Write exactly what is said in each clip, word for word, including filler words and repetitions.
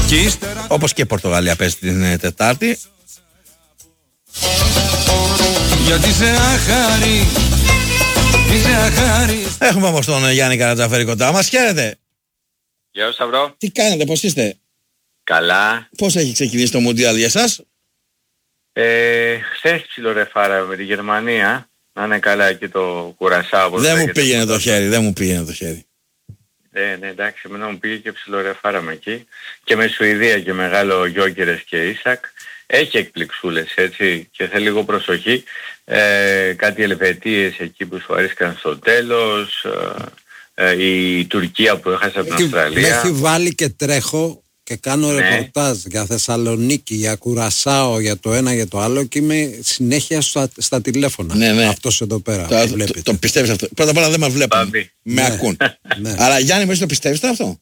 Όπως και η Πορτογαλία παίζει την Τετάρτη. Γιατί σε άχαρη, είσαι άχαρη. Έχουμε όμως τον Γιάννη Καρατζαφέρη κοντά μας. Χαίρετε. Γεια σας Σταυρό. Τι κάνετε, πώς είστε? Καλά. Πώς έχει ξεκινήσει το Μουντιάλ για εσάς? Ε, χθες ψιλορεφάρα με τη Γερμανία. Να είναι καλά εκεί το Κουρασάο. Δεν μου πήγαινε το χέρι, δεν μου πήγαινε το χέρι. Ναι, ναι, εντάξει, εμένα μου πήγε και ψιλορεφάρα με εκεί. Και με Σουηδία και μεγάλο Γιόκερες και Ίσακ. Έχει εκπληξούλες, έτσι, και θέλει λίγο προσοχή. Ε, κάτι Ελβετίες εκεί που σου αρέσκαν στο τέλος. Ε, ε, η Τουρκία που έχασε από την Αυστραλία. Με έχει βάλει και τρέχω και κάνω ναι. ρεπορτάζ για Θεσσαλονίκη, για Κουρασάο, για το ένα για το άλλο και είμαι συνέχεια στα, στα τηλέφωνα. Ναι, ναι. Αυτός εδώ πέρα. Το, το, το, το πιστεύεις αυτό? Πρώτα απ' όλα δεν μας βλέπουν. Παμπή. Με Ναι. ακούν. Ναι. Αλλά Γιάννη, μέσα το πιστεύεις τώρα αυτό?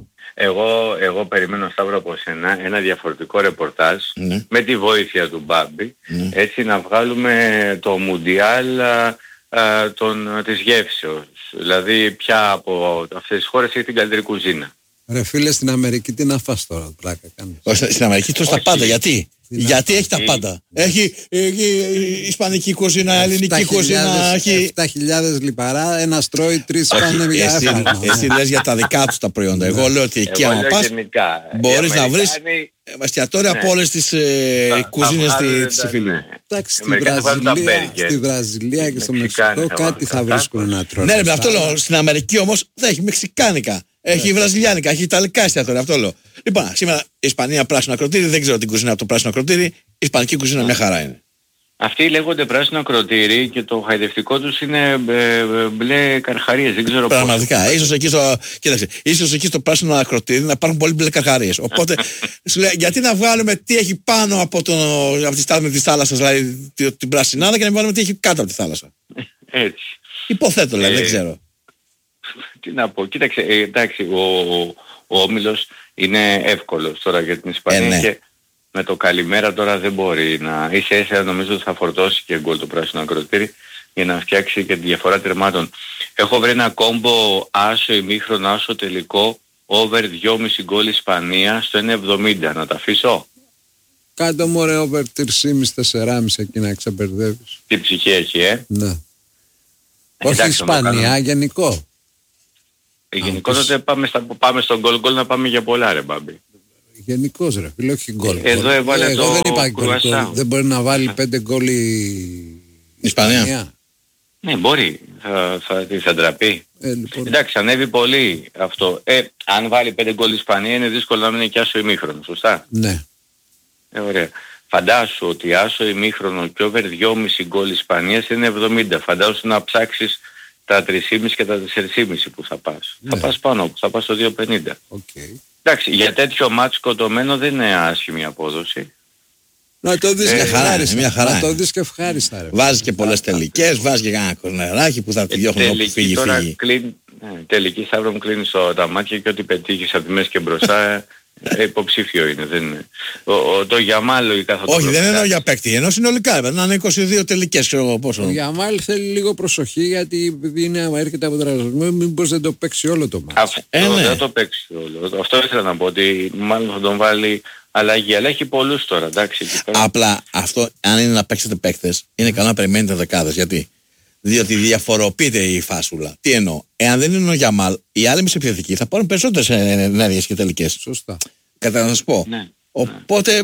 Εγώ, εγώ περιμένω, Σταύρο, από σένα ένα διαφορετικό ρεπορτάζ Ναι. με τη βοήθεια του Μπάμπη, Ναι. έτσι να βγάλουμε το Μουντιάλ α, α, τον, της γεύσεως. Δηλαδή ποια από αυτές τις χώρες έχει την καλύτερη κουζίνα. Ρε φίλε, στην Αμερική τι να φας τώρα, πλάκα κάνεις. Όχι, στην Αμερική τρως τα Όχι. πάντα. Γιατί? Τι Γιατί να- έχει τα Τι- πάντα. Έχει, έχει ισπανική κουζίνα, ελληνική κουζίνα. Έχει... επτά χιλιάδες λιπαρά, ένα τρώει, τρεις πάνε για Εσύ, έφαγμα. εσύ λες για τα δικά τους τα προϊόντα. Εγώ λέω ότι εκεί Εγώ άμα λέω πας γενικά. μπορείς Οι να βρεις Αμερικάνοι, εστιατόρια Ναι. από όλες τις ε, θα- κουζίνες θα τη- βγάλουν της τα- εφηλίου. ναι. Εντάξει, στη Αμερικάνοι θα βάλουν τα Βραζιλία, μπέργκερ. στη Βραζιλία και στο Μεξικάνοι Μεξικό θα κάτι βάλουν θα τα βρίσκουν να τρώνε. Ναι, ρε, με αυτό λέω. Στην Αμερική όμως δεν έχει μεξικάνικα. Έχει βραζιλιάνικα, έχει ιταλικά εστιατόρια. Αυτό λέω. Λοιπόν, σήμερα η Ισπανία πράσινο ακροτήρι, δεν ξέρω την κουζίνα από το πράσινο ακροτήρι. Η ισπανική κουζίνα μια χαρά είναι. Αυτοί λέγονται πράσινο ακροτήρι και το χαϊδευτικό τους είναι ε, ε, μπλε καρχαρίες, δεν ξέρω πώς. Πραγματικά. Ίσως εκεί στο, κοίταξε, ίσως εκεί στο πράσινο ακροτήρι να υπάρχουν πολύ μπλε καρχαρίες. Οπότε σου λέει, γιατί να βγάλουμε τι έχει πάνω από, το, από τη στάθμη της θάλασσας, δηλαδή την, την πρασινάδα, και να βγάλουμε τι έχει κάτω από τη θάλασσα. Έτσι. Υποθέτω, δηλαδή, Ε, δεν ξέρω. Τι να πω, κοίταξε, ε, εντάξει, ο, ο Όμιλος είναι εύκολος τώρα για την Ισπανία Ε, ναι. και με το καλημέρα τώρα δεν μπορεί να... Ίσα ίσα νομίζω ότι θα φορτώσει και γκολ το πράσινο ακροτήρι για να φτιάξει και τη διαφορά τερμάτων. Έχω βρει ένα κόμπο άσο ημίχρονο, άσο τελικό, over δυόμισι γκολ Ισπανία στο ένα εβδομήντα. Να τα αφήσω. Κάτω μου ρε over τρία κόμμα πέντε τέσσερα εκεί να ξεμπερδεύεις. Τι ψυχή έχει, ε. Ναι. Ε, Όχι εντάξει, να το Ισπανία, κάνουμε. γενικό. Ε, γενικότερα πάμε, στα, πάμε στον γκολ γκολ να πάμε για πολλά, ρε Μπάμπη. Γενικός ρε φίλε, όχι γκολ. Εδώ γκολ. έβαλε Ε, εγώ το δεν είπα γκολ, Κουρασάο. γκολ. Δεν μπορεί να βάλει πέντε γκολ η Ισπανία. Ναι, μπορεί. Θα, θα, θα ντραπεί. Ε, λοιπόν, Εντάξει, ανέβει πολύ αυτό. Ε, αν βάλει πέντε γκολ η Ισπανία είναι δύσκολο να μην είναι και άσο ημίχρονο, σωστά. ναι. Ε, ωραία. Φαντάσου ότι άσο ημίχρονο και over δυόμισι γκολ Ισπανίας είναι εβδομήντα. Φαντάσου να ψάξεις τα τρία κόμμα πέντε και τα τέσσερα κόμμα πέντε που θα πας. Ναι. Θα πας πάνω, θα πας στο δύο πενήντα. Okay. Εντάξει, για τέτοιο μάτς σκοτωμένο δεν είναι άσχημη απόδοση. Να το δεις Ε, και μια χαρά είναι, ευχάριστα. μια χαρά Να το είναι. δεις και ευχάριστα ρε. Βάζει και πολλές τελικές, βάζει και κανένα κορνεράκι που θα τη διώχνουν όπου τελική φύγει, τώρα φύγει. κλείνει, ναι, τελική Σταύρο μου κλείνει στο, τα μάτια και ό,τι πετύχεις από τη μέση και μπροστά ε, υποψήφιο είναι. Δεν είναι. Ο, ο, το Γιαμάλο η καθόλου. Όχι, δεν εννοώ για παίκτη, εννοώ συνολικά. Να είναι είκοσι δύο τελικές, ξέρω εγώ πόσο. Ο Γιαμάλ θέλει λίγο προσοχή γιατί επειδή είναι, έρχεται από τραυματισμό, μήπως δεν το παίξει όλο το μάτς. Αυτό Ε, ναι. δεν το παίξει όλο. Αυτό ήθελα να πω ότι μάλλον θα τον βάλει αλλαγή. Αλλά έχει πολλούς τώρα, εντάξει. εκεί πέρα. Απλά αυτό, αν είναι να παίξετε παίκτες, είναι καλό να περιμένετε δεκάδες. Γιατί? Διότι διαφοροποιείται η φάσουλα. Τι εννοώ? Εάν δεν είναι ο Γιαμάλ, οι άλλοι μεσοεπιθετικοί θα πάρουν περισσότερες ενέργειες και τελικές. Σωστά. Κατά να σας πω. Ναι. Οπότε,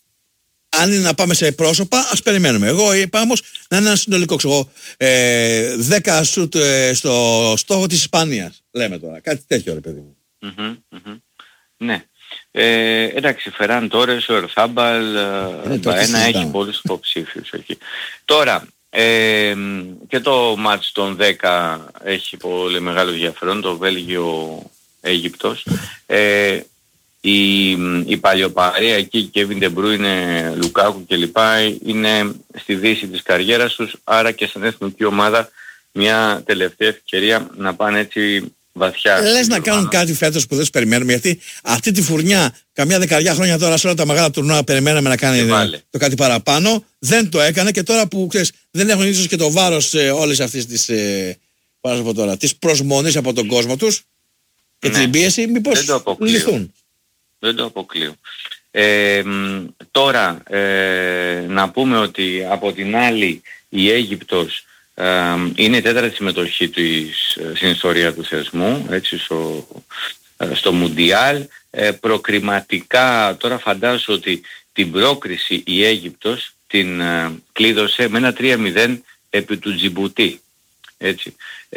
αν είναι να πάμε σε πρόσωπα, ας περιμένουμε. Εγώ είπα όμως να είναι ένα συνολικό, ξέρω, ε, δέκα σουτ ε, στο στόχο της Ισπανίας. Λέμε τώρα. Κάτι τέτοιο, ρε παιδί μου. Μμμ, μμμ. Ναι. Ε, εντάξει, Φεράν Τόρες, ο Ερθάμπαλ, Ε, το ένα συζητάμε. έχει πολλούς υποψήφιους εκεί. Τώρα, ε, και το μάτς των δέκα έχει πολύ μεγάλο ενδιαφέρον, το Βέλγιο-Αίγυπτος. Ε, η, η παλιοπαρέα εκεί, Kevin De Bruyne, Λουκάκου κλπ. Είναι στη δύση της καριέρας τους, άρα και στην εθνική ομάδα μια τελευταία ευκαιρία να πάνε έτσι βαθιά. Λες να κάνουν κάτι φέτος που δεν τους περιμένουμε, γιατί αυτή τη φουρνιά καμιά δεκαριά χρόνια τώρα σε όλα τα μεγάλα τουρνουά περιμέναμε να κάνει βάλε. το κάτι παραπάνω, δεν το έκανε, και τώρα που ξέρεις, δεν έχουν ίσως και το βάρος ε, όλες αυτές τις, ε, πώς να σου πω τώρα, τις προσμονής από τον κόσμο τους και Ναι. την πίεση, Δεν μήπως το αποκλείω. λυθούν. Δεν το αποκλείω. Ε, τώρα ε, να πούμε ότι από την άλλη η Αίγυπτος ε, είναι η τέταρτη συμμετοχή της στην ιστορία του θεσμού, έτσι, στο, στο Μουντιάλ. Ε, προκριματικά τώρα φαντάζομαι ότι την πρόκριση η Αίγυπτος την ε, κλείδωσε με ένα τρία μηδέν επί του Τζιμπουτί. Έτσι.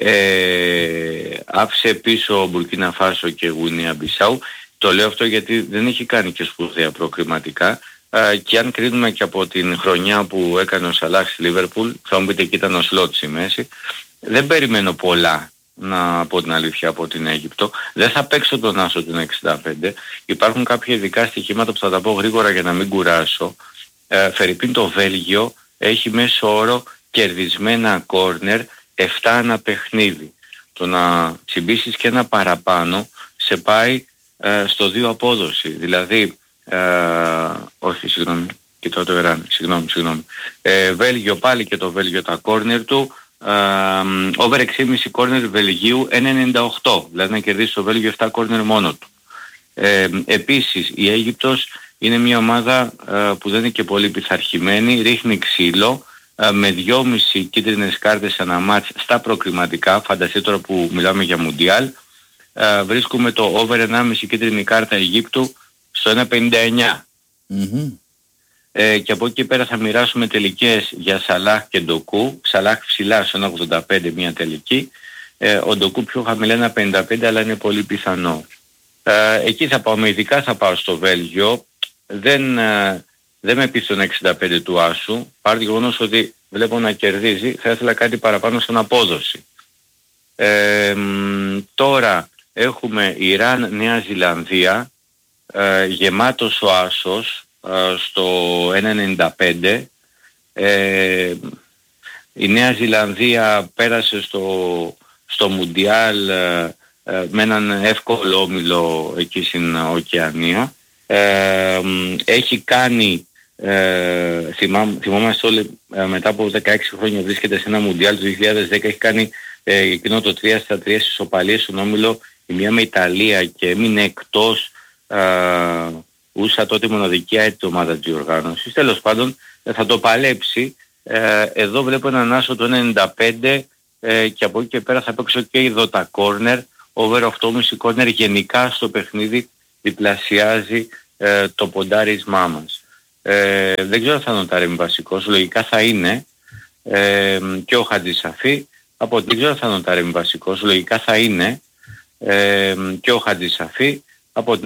Ε, άφησε πίσω Μπουρκίνα Φάσο και Γουινέα Μπισάου. Το λέω αυτό γιατί δεν έχει κάνει και σπουδαία προκριματικά ε, και αν κρίνουμε και από την χρονιά που έκανε ο Σαλάχ στη Λίβερπουλ, θα μου πείτε εκεί ήταν ο Σλότ στη μέση, δεν περιμένω πολλά να πω την αλήθεια από την Αίγυπτο. Δεν θα παίξω τον άσο την εξήντα πέντε. Υπάρχουν κάποια ειδικά στοιχήματα που θα τα πω γρήγορα για να μην κουράσω. Ε, Φερρυπίν το Βέλγιο έχει μέσο όρο κερδισμένα κόρνερ επτά ανά παιχνίδι. Το να τσιμπήσεις και ένα παραπάνω σε πάει ε, στο δύο απόδοση. Δηλαδή, ε, όχι συγγνώμη, κοιτάω το Ιράν, συγγνώμη, συγγνώμη. Ε, Βέλγιο πάλι και το Βέλγιο τα κόρνερ του, Uh, over έξι κόμμα πέντε κόρνερ Βελγίου ένα κόμμα ενενήντα οκτώ, δηλαδή να κερδίσει το Βέλγιο επτά κόρνερ μόνο του. Ε, επίσης η Αίγυπτος είναι μια ομάδα uh, που δεν είναι και πολύ πειθαρχημένη, ρίχνει ξύλο uh, με δυόμιση κίτρινες κάρτες ανά μάτς στα προκριματικά, φανταστείτε τώρα που μιλάμε για Μουντιάλ. Uh, βρίσκουμε το over ενάμιση κίτρινη κάρτα Αιγύπτου στο ένα κόμμα πενήντα εννιά. Mm-hmm. Ε, και από εκεί πέρα θα μοιράσουμε τελικές για Σαλάχ και Ντοκού. Σαλάχ ψηλά στο ένα ογδόντα πέντε μια τελική. Ε, ο Ντοκού πιο χαμηλά ένα πενήντα πέντε, αλλά είναι πολύ πιθανό. Ε, εκεί θα πάω, με ειδικά θα πάω στο Βέλγιο. Δεν, ε, δεν με πείθει τον εξήντα πέντε του Άσου. Παρά το γεγονός ότι βλέπω να κερδίζει, θα ήθελα κάτι παραπάνω στην απόδοση. Ε, τώρα έχουμε Ιράν, Νέα Ζηλανδία. Ε, γεμάτος ο Άσος στο ένα ενενήντα πέντε. Ε, η Νέα Ζηλανδία πέρασε στο, στο Μουντιάλ ε, ε, με έναν εύκολο όμιλο εκεί στην Οκεανία. Ε, έχει κάνει, ε, θυμά, θυμόμαστε όλοι, ε, μετά από δεκαέξι χρόνια βρίσκεται σε ένα Μουντιάλ του δύο χιλιάδες δέκα, έχει κάνει ε, εκείνο το τρία στα τρία στις ισοπαλίες στον όμιλο, η μία με Ιταλία, και έμεινε εκτός ε, ούσα τότε μοναδική έτη ομάδα της διοργάνωσης. Τέλος πάντων θα το παλέψει. Ε, εδώ βλέπω έναν άσο το ένα ενενήντα πέντε ε, και από εκεί και πέρα θα παίξω και εδώ τα κόρνερ. Over οκτώ κόμμα πέντε κόρνερ γενικά στο παιχνίδι διπλασιάζει ε, το ποντάρισμά μας. Ε, δεν ξέρω αν θα είναι ο Ταρέμι βασικός, λογικά θα είναι, ε, και ο Χατζησαφή. Από δεν ξέρω αν θα είναι ο Ταρέμι βασικός, λογικά θα είναι, ε, και ο Χατζησαφή. Από